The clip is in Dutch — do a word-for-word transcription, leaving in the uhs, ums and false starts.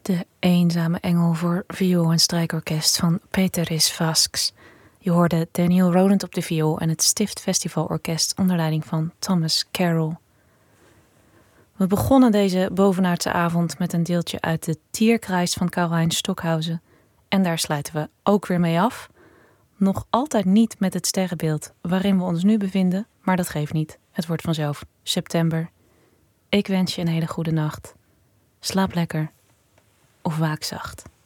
De Eenzame Engel voor viool- en strijkorkest van Péteris Vasks. Je hoorde Daniel Rowland op de viool en het Stift Festivalorkest onder leiding van Thomas Carroll. We begonnen deze bovenaardse avond met een deeltje uit de Tierkreis van Karlheinz Stockhausen. En daar sluiten we ook weer mee af. Nog altijd niet met het sterrenbeeld waarin we ons nu bevinden, maar dat geeft niet. Het wordt vanzelf september. Ik wens je een hele goede nacht. Slaap lekker of waak zacht.